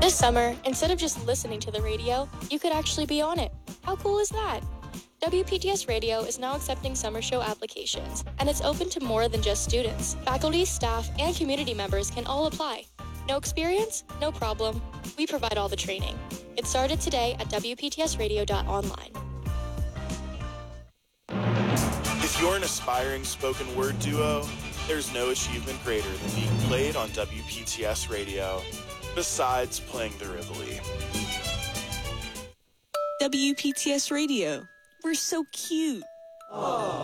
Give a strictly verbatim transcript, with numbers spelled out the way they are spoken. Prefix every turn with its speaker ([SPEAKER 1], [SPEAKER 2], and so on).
[SPEAKER 1] This summer, instead of just listening to the radio, you could actually be on it. How cool is that? W P T S Radio is now accepting summer show applications, and it's open to more than just students. Faculty, staff, and community members can all apply. No experience? No problem. We provide all the training. Get started today at W P T S radio dot online.
[SPEAKER 2] If you're an aspiring spoken word duo, there's no achievement greater than being played on W P T S Radio, besides playing the Rivoli.
[SPEAKER 3] W P T S Radio. We're so cute.
[SPEAKER 4] Aww.